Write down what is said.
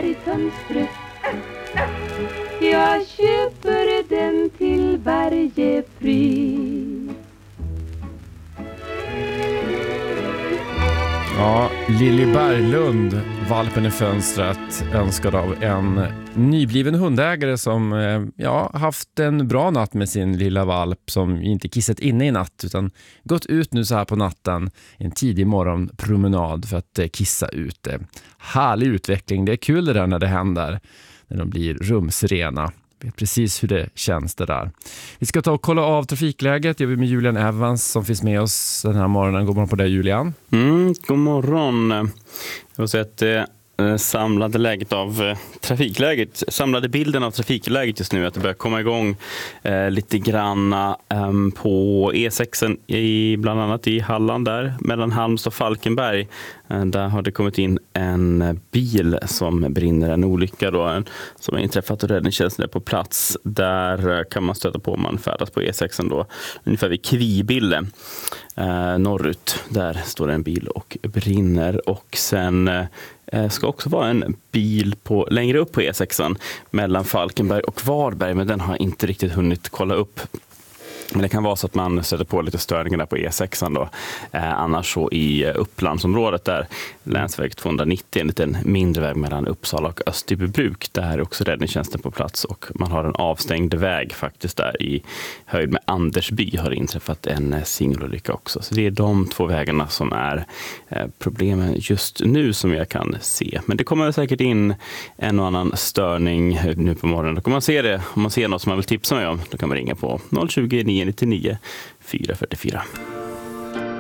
där i fönstret. Jag köper den till varje pris. Ja, Lilly Berglund, valpen i fönstret, önskad av en nybliven hundägare som haft en bra natt med sin lilla valp, som inte kissat inne i natt utan gått ut nu så här på natten, en tidig morgonpromenad för att kissa ute. Härlig utveckling, det är kul det där när det händer, när de blir rumsrena. Vet precis hur det känns det där. Vi ska ta och kolla av trafikläget. Jag är med Julian Evans som finns med oss den här morgonen. God morgon på dig, Julian. God morgon. Jag vill säga att samlade bilden av trafikläget just nu, att det börjar komma igång lite granna på E6 bland annat i Halland där, mellan Halmstad och Falkenberg. Där har det kommit in en bil som brinner, en olycka då, som har inträffat, och räddningstjänsten är på plats. Där kan man stöta på om man färdas på E6 då, ungefär vid Kvibille norrut. Där står en bil och brinner, och sen ska också vara en bil längre upp på E6 mellan Falkenberg och Varberg, men den har jag inte riktigt hunnit kolla upp. Men det kan vara så att man sätter på lite störningar där på E6 då. Annars så i Upplandsområdet där, länsväg 290, en liten mindre väg mellan Uppsala och Österbybruk. Där är också räddningstjänsten på plats, och man har en avstängd väg faktiskt där i höjd med Andersby har det inträffat en singelolycka också. Så det är de två vägarna som är problemen just nu som jag kan se. Men det kommer säkert in en och annan störning nu på morgonen. Då kan man se det. Om man ser något som man vill tipsa mig om, då kan man ringa på 020 999 444.